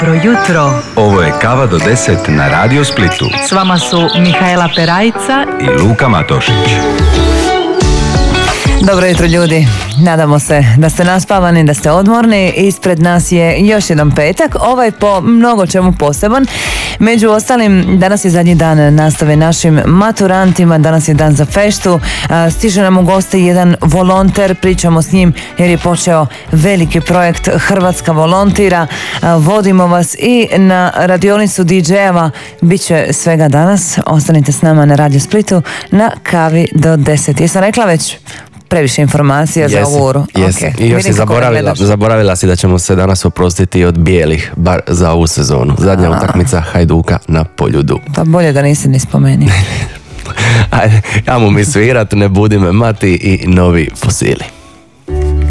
Jutro. Ovo je Kava do 10 na Radio Splitu. S vama su Mihaela Perajca i Luka Matošić. Dobro jutro ljudi, nadamo se da ste naspavani, da ste odmorni. Ispred nas je još jedan petak, ovaj po mnogo čemu poseban. Među ostalim, danas je zadnji dan nastave našim maturantima, danas je dan za feštu. Stiže nam u goste jedan volonter, pričamo s njim jer je počeo veliki projekt Hrvatska volontira. Vodimo vas i na radionicu DJ-eva, bit će svega danas. Ostanite s nama na Radio Splitu na Kavi do 10. Jesam rekla već previše informacija za ovu uru? Okay. I još si zaboravila si da ćemo se danas oprostiti od bijelih, bar za ovu sezonu. Zadnja utakmica Hajduka na Poljudu. Pa bolje da nisi ni spomenio. Ajde, ja mu mi svirat, ne budi me mati i novi fosili.